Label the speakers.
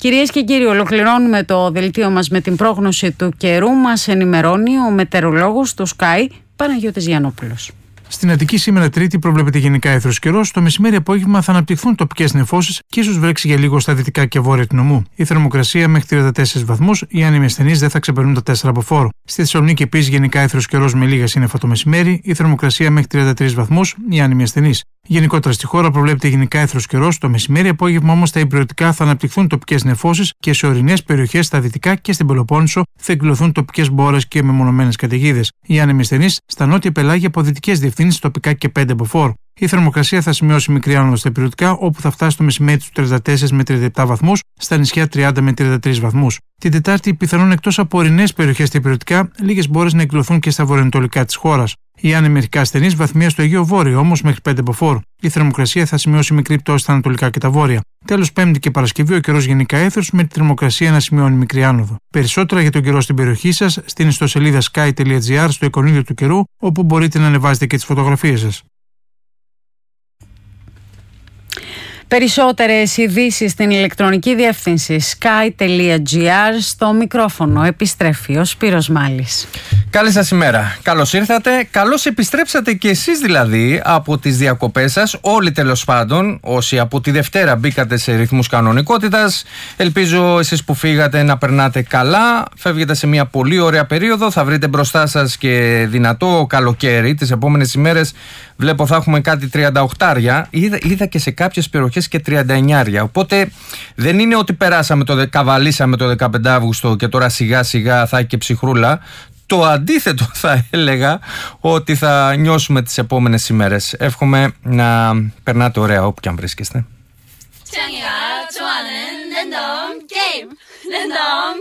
Speaker 1: Κυρίες και κύριοι, ολοκληρώνουμε το δελτίο μας με την πρόγνωση του καιρού. Μας ενημερώνει ο μετεωρολόγος του Sky, Παναγιώτης Γιαννόπουλος.
Speaker 2: Στην Αττική σήμερα Τρίτη προβλέπεται γενικά έθρος καιρός. Το μεσημέρι-απόγευμα θα αναπτυχθούν τοπικές νεφώσεις και ίσως βρέξει για λίγο στα δυτικά και βόρεια του νομού. Η θερμοκρασία μέχρι 34 βαθμούς, οι άνεμοι ασθενείς δεν θα ξεπερνούν τα 4 από φόρο. Στη Θεσσαλονίκη επίσης γενικά έθρος καιρός με λίγα σύννεφα το μεσημέρι, η θερμοκρασία μέχρι 33 βαθμούς, οι άνεμοι ασθενείς. Γενικότερα στη χώρα προβλέπεται γενικά έθρος καιρός. Το μεσημέρι-απόγευμα όμως τα υπηρετικά θα αναπτυχθούν τοπικές νεφώσεις και σε ορεινές περιοχές στα δυτικά και στην Πελοπόννησο θα εκδηλωθούν τοπικές μπόρες και μεμονωμένες καταιγίδες. Οι άνεμοι ασθενείς στα νότια πελάγια από δυτικές διευθύνσεις τοπικά και 5 από φόρ. Η θερμοκρασία θα σημειώσει μικρή άνοδο στα υπηρετικά, όπου θα φτάσει το μεσημέρι του 34 με 37 βαθμούς, στα νησιά 30 με 33 βαθμούς. Την Τετάρτη, πιθανόν εκτός από ορεινές περιοχές στα υπηρετικά, λίγες μπόρες να εκδηλωθούν και στα βορειοανατολικά της χώρας. Οι άνεμοι αρχικά ασθενείς βαθμία στο Αιγαίο Βόρειο, όμως μέχρι 5 από φόρ. Η θερμοκρασία θα σημειώσει μικρή πτώση στα ανατολικά και τα βόρεια. Τέλος, Πέμπτη και Παρασκευή ο καιρός γενικά έθρος με τη θερμοκρασία να σημειώνει μικρή άνοδο. Περισσότερα για τον καιρό στην περιοχή σας στην ιστοσελίδα sky.gr στο εικονίδιο του καιρού, όπου μπορείτε να ανεβάσετε και τις φωτογραφίες σας.
Speaker 1: Περισσότερες ειδήσεις στην ηλεκτρονική διεύθυνση sky.gr. Στο μικρόφωνο επιστρέφει ο Σπύρος Μάλης.
Speaker 3: Καλή σας ημέρα. Καλώς ήρθατε. Καλώς επιστρέψατε και εσείς δηλαδή από τις διακοπές σας. Όλοι τέλος πάντων, όσοι από τη Δευτέρα μπήκατε σε ρυθμούς κανονικότητας. Ελπίζω εσείς που φύγατε να περνάτε καλά. Φεύγετε σε μια πολύ ωραία περίοδο. Θα βρείτε μπροστά σας και δυνατό καλοκαίρι. Τις επόμενες ημέρες βλέπω θα έχουμε κάτι 38. Είδα και σε κάποιες περιοχές και 39. Οπότε δεν είναι ότι καβαλήσαμε το 15 Αύγουστο και τώρα σιγά σιγά θα έχει και ψυχρούλα. Το αντίθετο θα έλεγα, ότι θα νιώσουμε τις επόμενες ημέρες. Εύχομαι να περνάτε ωραία όπου και αν βρίσκεστε.